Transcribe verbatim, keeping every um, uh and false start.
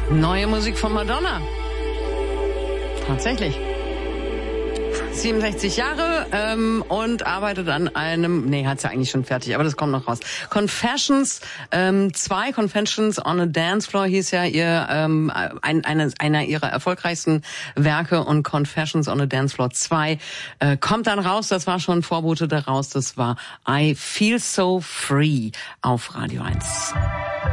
Neue Musik von Madonna. Tatsächlich. siebenundsechzig Jahre ähm, und arbeitet an einem, nee, hat's ja eigentlich schon fertig, aber das kommt noch raus. Confessions ähm, zwei, Confessions on a Dance Floor hieß ja ihr ähm, ein, eine, einer ihrer erfolgreichsten Werke, und Confessions on a Dance Floor zwei äh, kommt dann raus. Das war schon ein Vorbote daraus. Das war I Feel So Free auf Radio eins.